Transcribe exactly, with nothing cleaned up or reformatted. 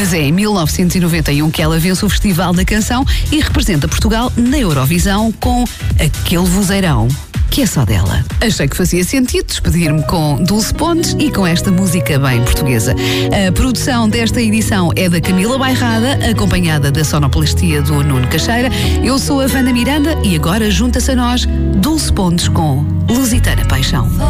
Mas é em mil novecentos e noventa e um que ela vence o Festival da Canção e representa Portugal na Eurovisão com aquele vozeirão que é só dela. Achei que fazia sentido despedir-me com Dulce Pontes e com esta música bem portuguesa. A produção desta edição é da Camila Bairrada, acompanhada da sonoplastia do Nuno Caixeira. Eu sou a Wanda Miranda e agora junta-se a nós Dulce Pontes com Lusitana Paixão.